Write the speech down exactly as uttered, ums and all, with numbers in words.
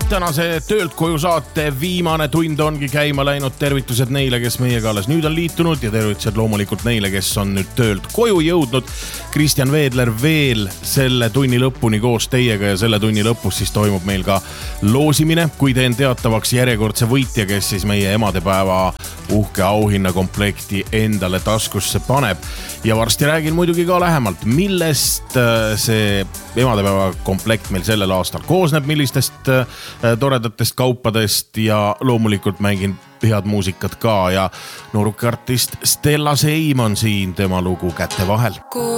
tänase Töölt koju saate viimane tund ongi käima läinud. Tervitused neile, kes meiega alles nüüd on liitunud ja tervitused loomulikult neile, kes on nüüd töölt koju jõudnud. Kristjan Veedler veel selle tunni lõpuni koos teiega ja selle tunni lõpus siis toimub meil ka loosimine, kui teen teatavaks järjekordse võitja, kes siis meie emadepäeva uhke auhinna komplekti endale taskusse paneb. Ja varsti räägin muidugi ka lähemalt, millest see emadepäeva komplekt meil sellel aastal koosneb, millistest toredatest kaupadest ja loomulikult mängin head muusikat ka ja nooruke artist Stella Seim on siin tema lugu Käte vahel.